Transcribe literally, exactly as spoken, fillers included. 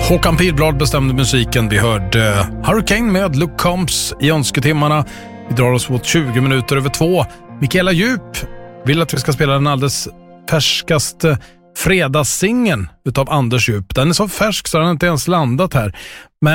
Håkan Pilblad bestämde musiken. Vi hörde Hurricane med Luke Combs i önsketimmarna. Vi drar oss mot tjugo minuter över två. Mikaela Djup vill att vi ska spela den alldeles färskaste fredagssingen utav Anders Djup. Den är så färsk så den har inte ens landat här. Men